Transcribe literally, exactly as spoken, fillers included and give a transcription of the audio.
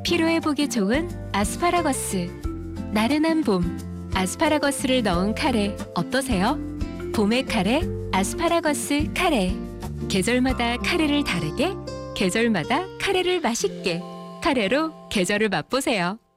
피로회복에 좋은 아스파라거스. 나른한 봄, 아스파라거스를 넣은 카레 어떠세요? 봄의 카레, 아스파라거스 카레. 계절마다 카레를 다르게, 계절마다 카레를 맛있게. 카레로 계절을 맛보세요.